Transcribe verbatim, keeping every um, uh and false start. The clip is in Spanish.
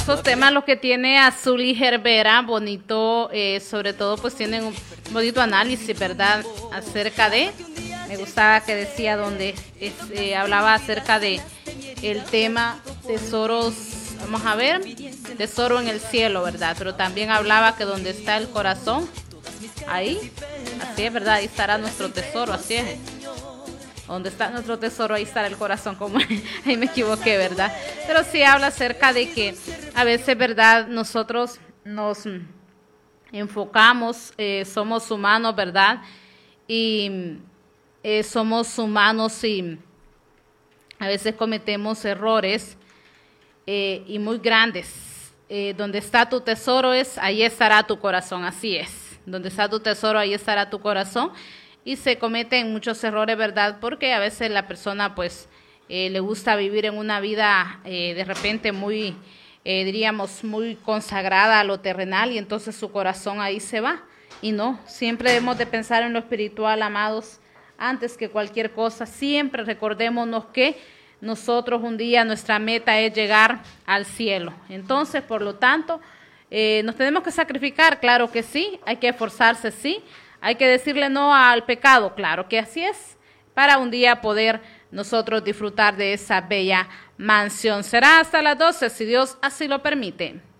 hermosos temas los que tiene Azul y Gerbera, bonito, eh, sobre todo pues tienen un bonito análisis, ¿verdad? Acerca de, me gustaba que decía donde es, eh, hablaba acerca de el tema tesoros, vamos a ver, tesoro en el cielo, ¿verdad? Pero también hablaba que donde está el corazón, ahí, así es, ¿verdad? Ahí estará nuestro tesoro, así es. Donde está nuestro tesoro, ahí estará el corazón, como ahí me equivoqué, ¿verdad? Pero sí habla acerca de que a veces, ¿verdad? Nosotros nos enfocamos, eh, somos humanos, ¿verdad? Y eh, somos humanos y a veces cometemos errores eh, y muy grandes. Eh, donde está tu tesoro es, ahí estará tu corazón, así es. Donde está tu tesoro, ahí estará tu corazón. Y se cometen muchos errores, ¿verdad? Porque a veces la persona, pues, eh, le gusta vivir en una vida eh, de repente muy, eh, diríamos, muy consagrada a lo terrenal y entonces su corazón ahí se va. Y no, siempre debemos de pensar en lo espiritual, amados, antes que cualquier cosa. Siempre recordémonos que nosotros un día nuestra meta es llegar al cielo. Entonces, por lo tanto, eh, nos tenemos que sacrificar, claro que sí, hay que esforzarse, sí. Hay que decirle no al pecado, claro que así es, para un día poder nosotros disfrutar de esa bella mansión. Será hasta las doce, si Dios así lo permite.